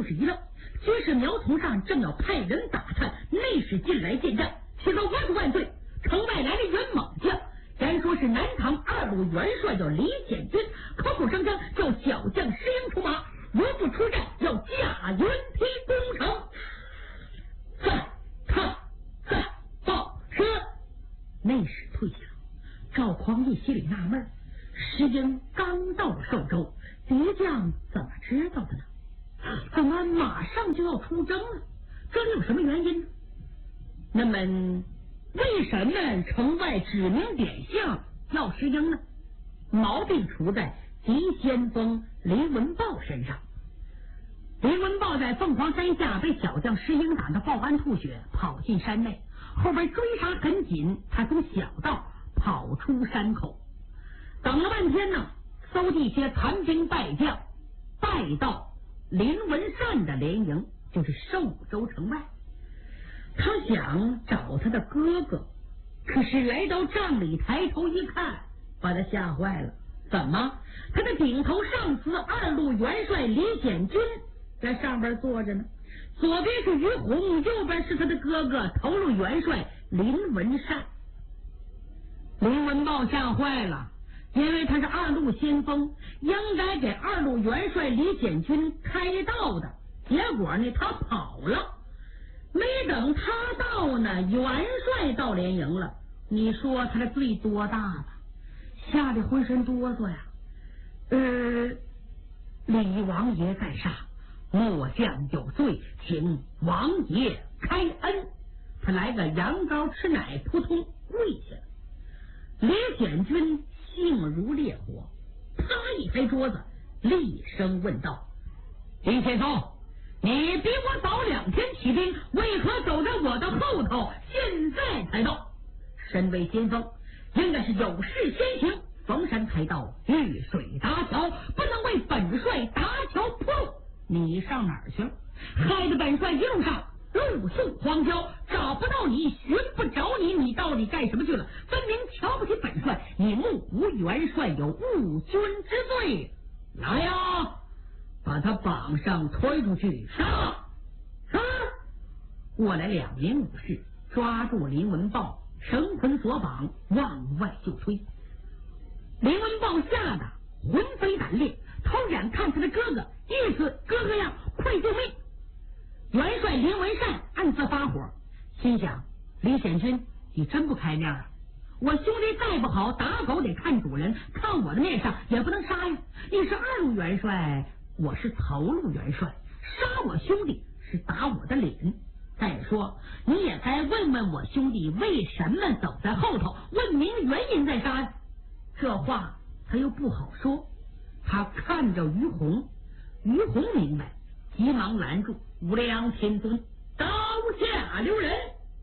是一愣，军士苗从上正要派人打探，内史进来见战，且说我主万岁，城外来了员猛将，言说是南唐2路元帅叫李显军，口口声声叫小将石英出马，如不出战要驾云梯攻城。在报是内史退下，赵匡胤心里纳闷，石英刚到了寿州，敌将怎么知道的呢？怎么马上就要出征了？这里有什么原因呢？那么为什么城外指名点姓要石英呢？毛病出在急先锋林文豹身上。林文豹在凤凰山下被小将石英打得抱鞍吐血，跑进山内，后边追杀很紧，他从小道跑出山口，等了半天呢，搜集一些残兵败将，败到林文善的连营，就是寿州城外。他想找他的哥哥，可是来到帐里抬头一看，把他吓坏了。怎么？他的顶头上司2路元帅李显军在上边坐着呢，左边是于洪，右边是他的哥哥头路元帅林文善。林文豹吓坏了，因为他是2路先锋，应该给2路元帅李显军开道的，结果呢他跑了，没等他到呢，元帅到连营了。你说他的罪多大吧？吓得浑身哆嗦呀。李王爷在上，末将有罪，请王爷开恩。他来个羊羔吃奶，扑通跪下了。李显军性如烈火，啪一拍桌子，厉声问道：林先锋，你比我早2天起兵，为何走在我的后头，现在才到？身为先锋，应该是有事先行，逢山开道，遇水搭桥，不能为本帅搭桥铺路。你上哪儿去了？害得本帅一路上露宿荒郊，找不到你，寻不着你，你到底干什么去了？分明瞧不起本帅，你目无元帅有误军之罪。来呀，把他绑上推出去，杀！过来2名武士，抓住林文豹，绳捆索绑，往外就推。林文豹吓得魂飞胆裂，偷眼看他的哥哥，意思哥哥呀，快救命！元帅林文善暗自发火，心想李显军，你真不开面啊！我兄弟再不好，打狗得看主人，看我的面上也不能杀呀！你是2路元帅，我是头路元帅，杀我兄弟是打我的脸。再说你也该问问我兄弟为什么走在后头，问明原因再杀呀！这话他又不好说，他看着于洪，于洪明白，急忙拦住：无量天尊，刀下留人。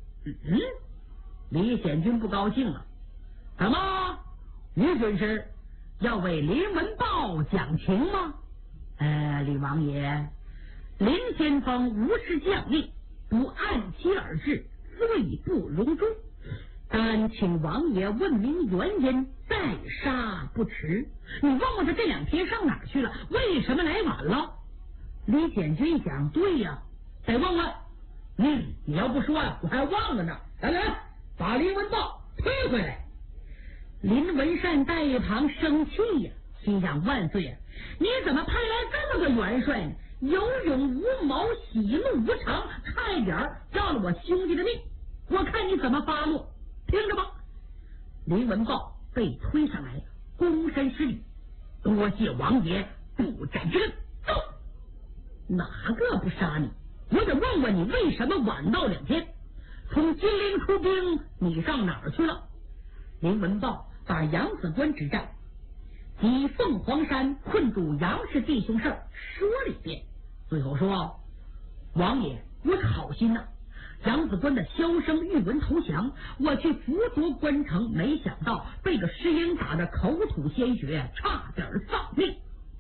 李显军不高兴了，怎么？于军师要为林文豹讲情吗？李王爷，林先锋无视将令，不按期而至，罪不容诛，但请王爷问明原因，再杀不迟。你问问他这2天上哪儿去了？为什么来晚了？李显军想，对呀，得问问。你要不说呀，我还忘了呢。来，把林文豹推回来。林文善在一旁生气呀，心想万岁呀，你怎么派来这么个元帅呢？有勇无谋，喜怒无常，差一点要了我兄弟的命，我看你怎么发落。听着吧。林文豹被推上来，躬身施礼：多谢王爷不斩之恩。走。哪个不杀你？我得问问你为什么晚到2天？从金陵出兵，你上哪儿去了？林文豹把杨子关之战及凤凰山困住杨氏弟兄事说了一遍，最后说：王爷，我是好心呐，杨子关的销声玉文投降，我去辅佐关城，没想到被个石英打得口吐鲜血，差点丧命。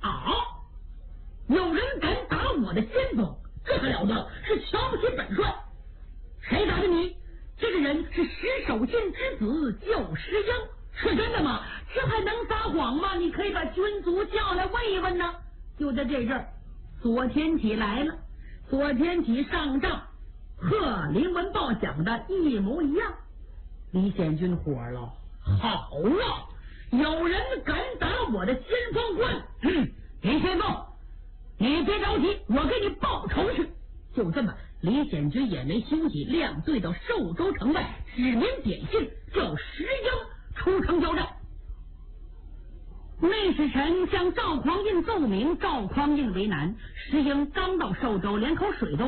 有人敢打我的先锋，这可了得，是瞧不起本帅。谁打的你？这个人是石守信之子，救石英，是真的吗？这还能撒谎吗？你可以把军卒叫来问一问呢。就在这阵儿，左天起来了， 左天启上帐和林文豹讲的一模一样。李显军火了，好啊，有人敢打我的先锋官。李先锋，你别着急，我给你报仇去。就这么，李显军也没休息，亮队到寿州城外，指名点姓叫石英出城交战。内侍臣向赵匡胤奏明，赵匡胤为难。石英刚到寿州，连口水都